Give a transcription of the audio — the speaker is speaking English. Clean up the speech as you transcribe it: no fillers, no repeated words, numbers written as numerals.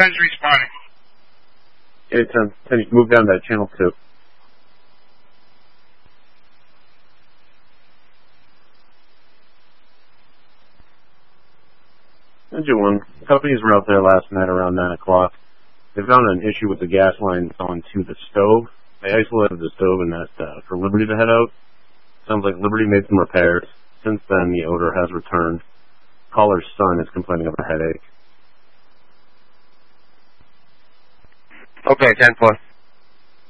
10's responding. Okay, 10, you can move down to channel 2. Engine 1, companies were out there last night around 9 o'clock. They found an issue with the gas line onto the stove. They isolated the stove and asked for Liberty to head out. Sounds like Liberty made some repairs. Since then, the odor has returned. Caller's son is complaining of a headache. Okay, 10-4.